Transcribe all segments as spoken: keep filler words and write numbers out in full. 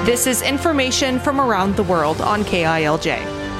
This is information from around the world on K I L J.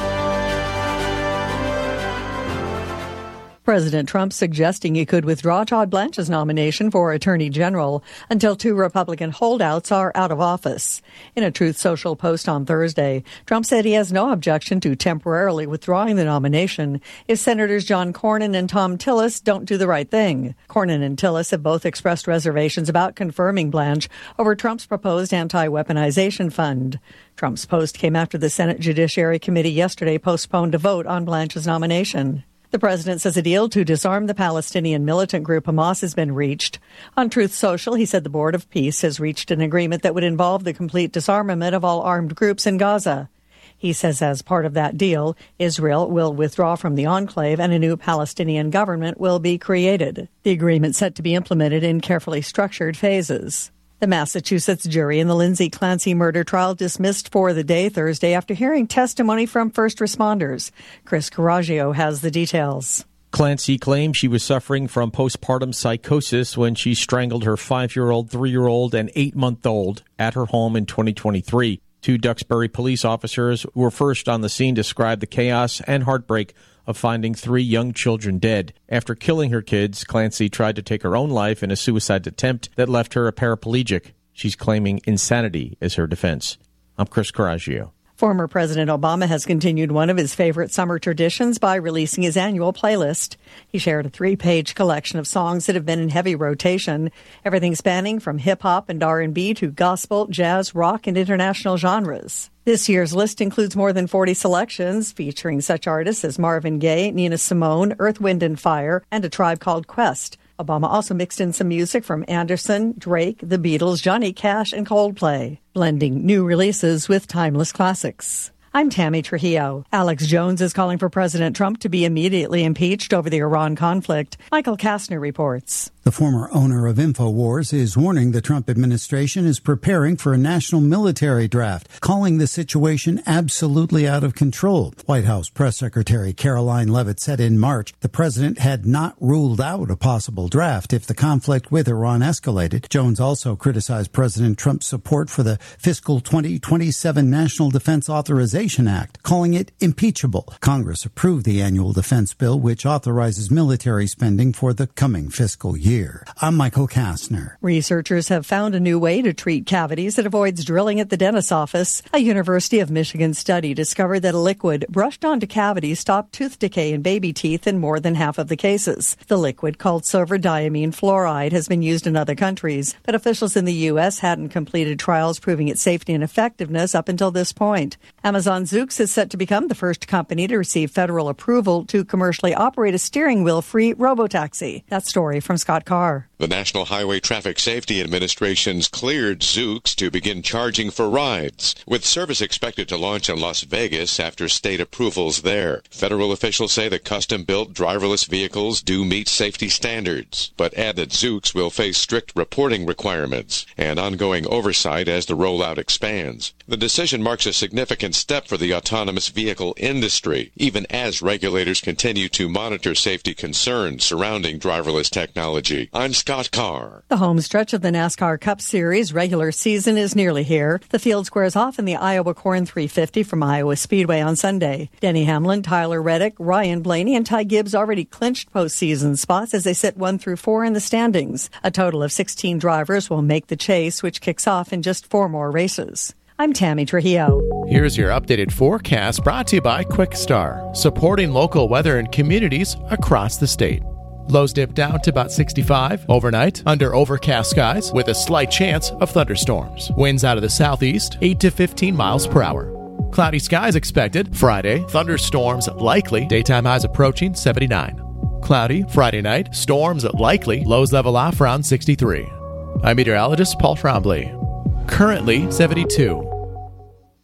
President Trump suggesting he could withdraw Todd Blanche's nomination for Attorney General until two Republican holdouts are out of office. In a Truth Social post on Thursday, Trump said he has no objection to temporarily withdrawing the nomination if Senators John Cornyn and Thom Tillis don't do the right thing. Cornyn and Tillis have both expressed reservations about confirming Blanche over Trump's proposed anti-weaponization fund. Trump's post came after the Senate Judiciary Committee yesterday postponed a vote on Blanche's nomination. The president says a deal to disarm the Palestinian militant group Hamas has been reached. On Truth Social, he said the Board of Peace has reached an agreement that would involve the complete disarmament of all armed groups in Gaza. He says as part of that deal, Israel will withdraw from the enclave and a new Palestinian government will be created. The agreement set to be implemented in carefully structured phases. The Massachusetts jury in the Lindsay Clancy murder trial dismissed for the day Thursday after hearing testimony from first responders. Chris Coraggio has the details. Clancy claims she was suffering from postpartum psychosis when she strangled her five-year-old, three-year-old, and eight-month-old at her home in twenty twenty-three. Two Duxbury police officers who were first on the scene described the chaos and heartbreak of finding three young children dead. After killing her kids, Clancy tried to take her own life in a suicide attempt that left her a paraplegic. She's claiming insanity as her defense. I'm Chris Coraggio. Former President Obama has continued one of his favorite summer traditions by releasing his annual playlist. He shared a three-page collection of songs that have been in heavy rotation, everything spanning from hip-hop and R and B to gospel, jazz, rock, and international genres. This year's list includes more than forty selections featuring such artists as Marvin Gaye, Nina Simone, Earth, Wind and Fire, and A Tribe Called Quest. Obama also mixed in some music from Anderson, Drake, The Beatles, Johnny Cash, and Coldplay, blending new releases with timeless classics. I'm Tammy Trujillo. Alex Jones is calling for President Trump to be immediately impeached over the Iran conflict. Michael Kastner reports. The former owner of InfoWars is warning the Trump administration is preparing for a national military draft, calling the situation absolutely out of control. White House Press Secretary Caroline Leavitt said in March the president had not ruled out a possible draft if the conflict with Iran escalated. Jones also criticized President Trump's support for the fiscal twenty twenty-seven National Defense Authorization Act, calling it impeachable. Congress approved the annual defense bill, which authorizes military spending for the coming fiscal year. I'm Michael Kastner. Researchers have found a new way to treat cavities that avoids drilling at the dentist's office. A University of Michigan study discovered that a liquid brushed onto cavities stopped tooth decay in baby teeth in more than half of the cases. The liquid, called silver diamine fluoride, has been used in other countries, but officials in the U S hadn't completed trials proving its safety and effectiveness up until this point. Amazon Zoox is set to become the first company to receive federal approval to commercially operate a steering wheel-free robotaxi. That story from Scott Carr. The National Highway Traffic Safety Administration's cleared Zoox to begin charging for rides, with service expected to launch in Las Vegas after state approvals there. Federal officials say the custom-built driverless vehicles do meet safety standards, but add that Zoox will face strict reporting requirements and ongoing oversight as the rollout expands. The decision marks a significant step for the autonomous vehicle industry, even as regulators continue to monitor safety concerns surrounding driverless technology. I'm Scott Carr. The home stretch of the NASCAR Cup Series regular season is nearly here. The field squares off in the Iowa Corn three fifty from Iowa Speedway on Sunday. Denny Hamlin, Tyler Reddick, Ryan Blaney, and Ty Gibbs already clinched postseason spots as they sit one through four in the standings. A total of sixteen drivers will make the chase, which kicks off in just four more races. I'm Tammy Trujillo. Here's your updated forecast brought to you by QuickStar, supporting local weather and communities across the state. Lows dip down to about sixty-five overnight under overcast skies with a slight chance of thunderstorms. Winds out of the southeast, eight to fifteen miles per hour. Cloudy skies expected Friday, thunderstorms likely, daytime highs approaching seventy-nine. Cloudy Friday night, storms likely, lows level off around sixty-three. I'm meteorologist Paul Trombley. Currently seventy-two.